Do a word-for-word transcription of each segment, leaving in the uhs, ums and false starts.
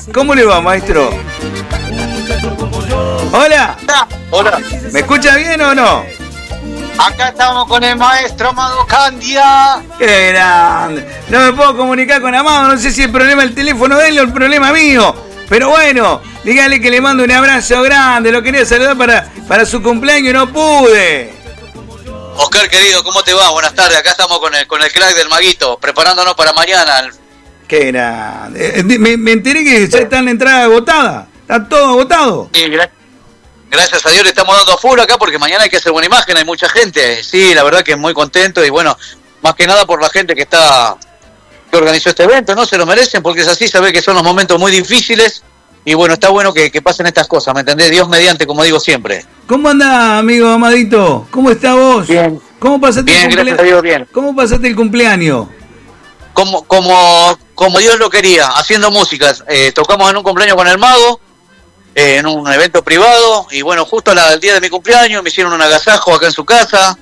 ¿Cómo le va, maestro? Hola. Hola. ¿Me escucha bien o no? Acá estamos con el maestro Amado Candia. ¡Qué grande! No me puedo comunicar con Amado, no sé si el problema es el teléfono de él o el problema mío. Pero bueno, dígale que le mando un abrazo grande, lo quería saludar para, para su cumpleaños y no pude. Oscar, querido, ¿cómo te va? Buenas tardes, acá estamos con el, con el crack del Maguito, preparándonos para mañana. ¡Qué grande! Me, me enteré que ya está en la entrada agotada, está todo agotado. Sí, gra- gracias a Dios le estamos dando a full acá porque mañana hay que hacer buena imagen, hay mucha gente. Sí, la verdad que muy contento y bueno, más que nada por la gente que está... que organizó este evento, ¿no? Se lo merecen porque es así, sabe que son los momentos muy difíciles y bueno, está bueno que, que pasen estas cosas, ¿me entendés? Dios mediante, como digo siempre. ¿Cómo anda, amigo Amadito? ¿Cómo está vos? Bien. ¿Cómo pasaste Bien, el cumplea- gracias a Dios, bien. ¿Cómo pasaste el cumpleaños? Como, como, como Dios lo quería, haciendo música. Eh, tocamos en un cumpleaños con el Mago, eh, en un evento privado y bueno, justo al día de mi cumpleaños me hicieron un agasajo acá en su casa.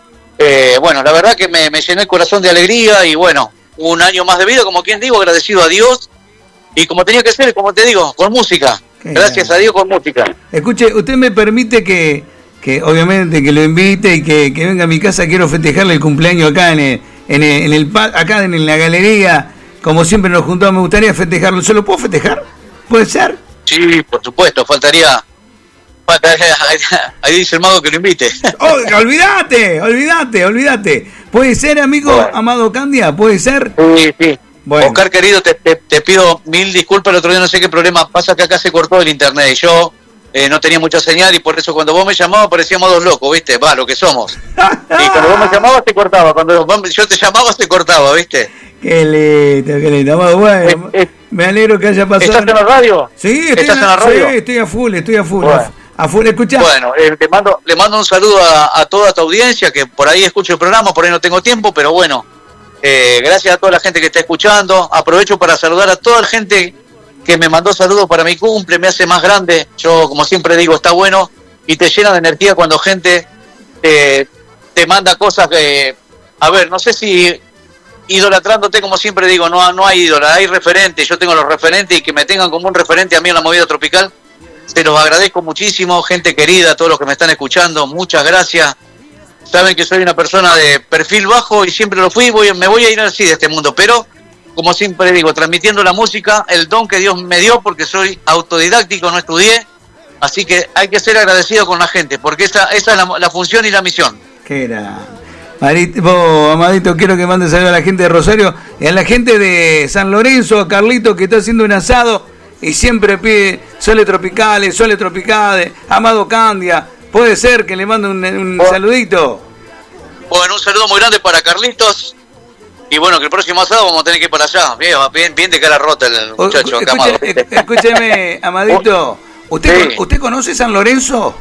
Eh, bueno, la verdad que me, me llené el corazón de alegría y bueno, un año más de vida, como quien digo, agradecido a Dios y como tenía que ser, como te digo, con música. Qué Gracias grande. a Dios con música. Escuche, ¿usted me permite que, que obviamente que lo invite y que, que venga a mi casa? Quiero festejarle el cumpleaños acá en el, en el, en el pa- acá en la galería, como siempre nos juntamos. Me gustaría festejarlo. ¿Se lo puedo festejar? ¿Puede ser? Sí, por supuesto, faltaría... faltaría ahí dice el Mago que lo invite. Oh, olvídate, olvídate, olvídate. ¿Puede ser, amigo Bueno. Amado Candia? ¿Puede ser? Sí, sí. Bueno. Oscar, querido, te, te, te pido mil disculpas. El otro día no sé qué problema pasa, que acá se cortó el internet y yo eh, no tenía mucha señal y por eso cuando vos me llamabas parecíamos dos locos, ¿viste? Va, lo que somos. Y cuando vos me llamabas te cortaba, cuando vos- yo te llamaba se cortaba, ¿viste? Qué lindo, qué lindo. Amado, bueno, Eh, eh, me alegro que haya pasado. ¿Estás en la radio? Sí, estoy ¿Estás en en la radio? Sí, estoy a full, estoy a full. Bueno. A full, escuchá. Bueno, eh, te mando, le mando un saludo a, a toda tu audiencia, que por ahí escucho el programa, por ahí no tengo tiempo, pero bueno, eh, gracias a toda la gente que está escuchando. Aprovecho para saludar a toda la gente que me mandó saludos para mi cumple, me hace más grande. Yo, como siempre digo, está bueno y te llena de energía cuando gente te, te manda cosas que, a ver, no sé si idolatrándote, como siempre digo, no, no hay ídola, hay referentes. Yo tengo los referentes y que me tengan como un referente a mí en la movida tropical. Se los agradezco muchísimo, gente querida, todos los que me están escuchando, muchas gracias. Saben que soy una persona de perfil bajo y siempre lo fui, voy, me voy a ir así de este mundo, pero como siempre digo, transmitiendo la música, el don que Dios me dio, porque soy autodidáctico, no estudié, así que hay que ser agradecido con la gente, porque esa, esa es la, la función y la misión. Qué era. Marito, vos, Amadito, quiero que mandes saludos a la gente de Rosario y a la gente de San Lorenzo, a Carlito, que está haciendo un asado y siempre pide soles tropicales, soles tropicales, Amado Candia. Puede ser que le mande un, un Oh. saludito. Bueno, un saludo muy grande para Carlitos, y bueno, que el próximo sábado vamos a tener que ir para allá, bien, bien, bien de cara rota el O- muchacho, acá, escuche- Amado. esc- Escúcheme, Amadito. ¿Usted, Sí. con- ¿Usted conoce San Lorenzo?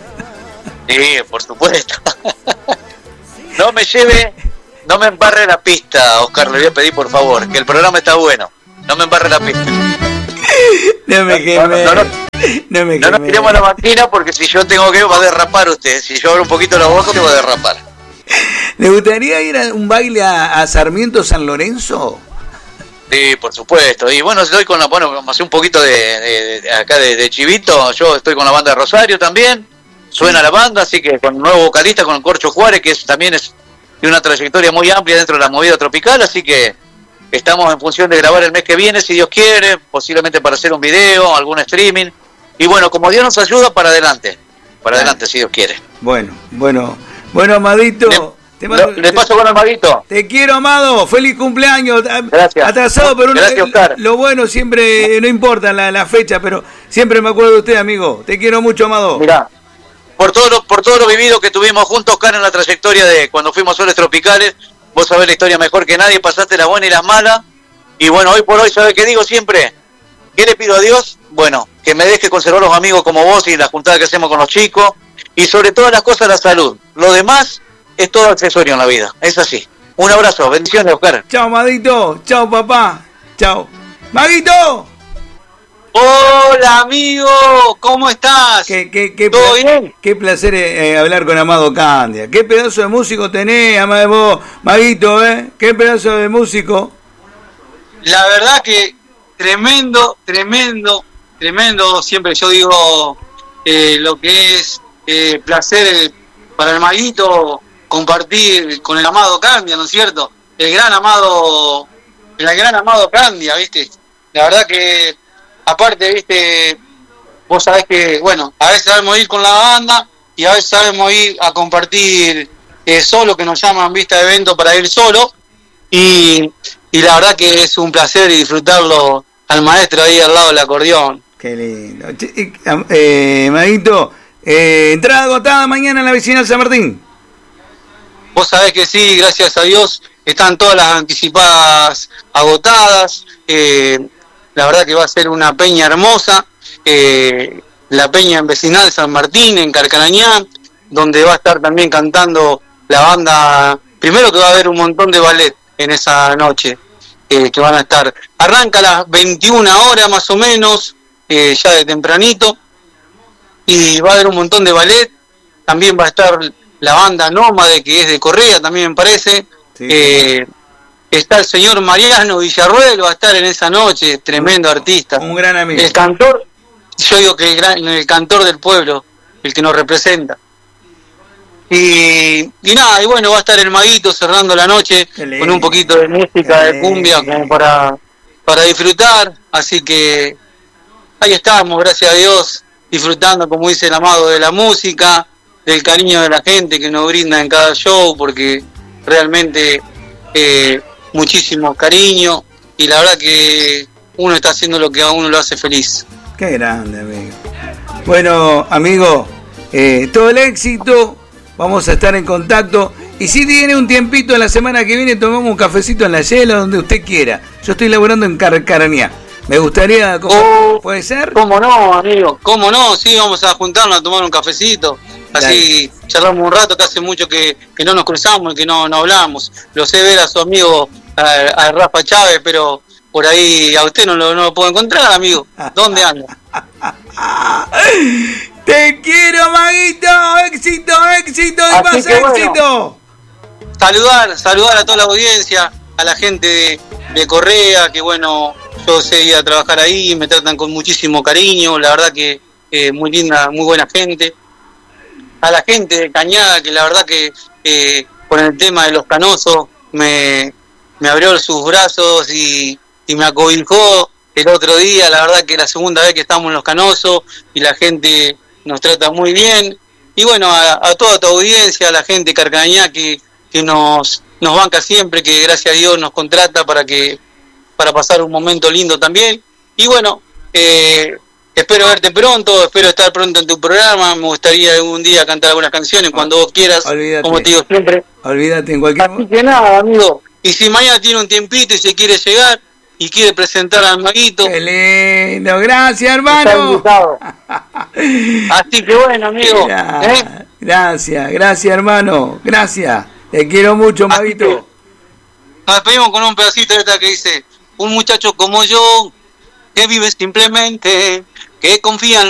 Sí, por supuesto. No me lleve, no me embarre la pista, Oscar, le voy a pedir por favor, que el programa está bueno. No me embarre la pista. No me No, quemé. no, no, No me No nos quemé. tiremos a la máquina porque si yo tengo que va a derrapar usted. Si yo abro un poquito la boca te va a derrapar. ¿Le gustaría ir a un baile a, a Sarmiento San Lorenzo? Sí, por supuesto. Y bueno, estoy con la, bueno, vamos a hacer un poquito de, de- de acá de, de chivito. Yo estoy con la banda de Rosario también. Suena la banda, así que con un nuevo vocalista, con el Corcho Juárez, que es, también es de una trayectoria muy amplia dentro de la movida tropical, así que estamos en función de grabar el mes que viene, si Dios quiere, posiblemente para hacer un video, algún streaming. Y bueno, como Dios nos ayuda, para adelante. Para adelante, si Dios quiere. Bueno, bueno, bueno, Amadito. Le, te mando- lo- le te- paso con el maguito. Te quiero, Amado. Feliz cumpleaños. Gracias. Atrasado, pero uno- Gracias, Oscar. lo bueno siempre, no importa la, la fecha, pero siempre me acuerdo de usted, amigo. Te quiero mucho, Amado. Mirá, por todo lo, por todo lo vivido que tuvimos juntos, Oscar, en la trayectoria de cuando fuimos Soles Tropicales, vos sabés la historia mejor que nadie, pasaste las buenas y las malas, y bueno, hoy por hoy, ¿sabés qué digo siempre? ¿Qué le pido a Dios? Bueno, que me deje conservar los amigos como vos y la juntada que hacemos con los chicos, y sobre todas las cosas la salud. Lo demás es todo accesorio en la vida, es así. Un abrazo, bendiciones, Oscar. Chao, Amadito. Chao, papá. Chao. ¡Maguito! Hola, amigo, ¿cómo estás? Qué, qué, qué, ¿Todo pla- bien? qué placer eh, hablar con Amado Candia. Qué pedazo de músico tenés, Amado, vos, Maguito, ¿eh? Qué pedazo de músico. La verdad que tremendo, tremendo, tremendo. Siempre yo digo eh, lo que es eh, placer para el Maguito compartir con el amado Candia, ¿no es cierto? El gran amado, el gran amado Candia, ¿viste? La verdad que, aparte, ¿viste? Vos sabés que, bueno, a veces sabemos ir con la banda y a veces sabemos ir a compartir eh, solo, que nos llaman, ¿viste? A eventos para ir solo. Y, y la verdad que es un placer disfrutarlo al maestro ahí al lado del acordeón. Qué lindo. Eh, Maguito, eh, entrada agotada mañana en la vecinal San Martín. Vos sabés que sí, gracias a Dios, están todas las anticipadas agotadas. Eh, la verdad que va a ser una peña hermosa. Eh, la peña en vecinal San Martín, en Carcarañá, donde va a estar también cantando la banda. Primero que va a haber un montón de ballet en esa noche, eh, que van a estar. Arranca a las veintiuna horas más o menos, eh, ya de tempranito, y va a haber un montón de ballet. También va a estar la banda Nómade, que es de Correa, también me parece. Sí. Eh, está el señor Mariano Villarruel, va a estar en esa noche, tremendo artista. Un gran amigo. El cantor, yo digo que el, gran, el cantor del pueblo, el que nos representa. Y, y nada, y bueno, va a estar el Maguito cerrando la noche con un poquito de música de cumbia como para, para disfrutar. Así que ahí estamos, gracias a Dios, disfrutando, como dice el amado, de la música, del cariño de la gente que nos brinda en cada show, porque realmente eh, muchísimo cariño, y la verdad que uno está haciendo lo que a uno lo hace feliz. Qué grande, amigo. Bueno, amigo, eh, todo el éxito, vamos a estar en contacto, y si tiene un tiempito en la semana que viene, tomamos un cafecito en la Yela, donde usted quiera. Yo estoy laburando en Carcarañá. Me gustaría... Oh, ¿puede ser? ¿Cómo no, amigo? ¿Cómo no? Sí, vamos a juntarnos a tomar un cafecito. Así Dale. Charlamos un rato, que hace mucho que, que no nos cruzamos y que no, no hablamos. Lo sé ver a su amigo, a, a Rafa Chávez, pero por ahí a usted no lo, no lo puedo encontrar, amigo. ¿Dónde anda? ¡Te quiero, Maguito! ¡Éxito, éxito y más bueno, éxito! Saludar, saludar a toda la audiencia, a la gente de, de Correa, que bueno, yo sé ir a trabajar ahí, me tratan con muchísimo cariño, la verdad que eh, muy linda, muy buena gente. A la gente de Cañada, que la verdad que eh, con el tema de los canosos me, me abrió sus brazos y, y me acobijó el otro día. La verdad que la segunda vez que estamos en los canosos y la gente nos trata muy bien. Y bueno, a, a toda tu audiencia, a la gente de Carcarañá que, que nos, nos banca siempre, que gracias a Dios nos contrata para que para pasar un momento lindo también. Y bueno, eh, espero verte pronto, espero estar pronto en tu programa. Me gustaría algún día cantar algunas canciones cuando vos quieras, olvídate, como te digo siempre. Olvídate en cualquier momento. Así que nada, amigo. Y si mañana tiene un tiempito y se quiere llegar y quiere presentar al Maguito. ¡Qué lindo! ¡Gracias, hermano! Así que bueno, amigo. ¿eh? Gracias, gracias, hermano. Gracias. Te quiero mucho, Maguito. Nos despedimos con un pedacito de esta que dice: un muchacho como yo, que vive simplemente, que confía en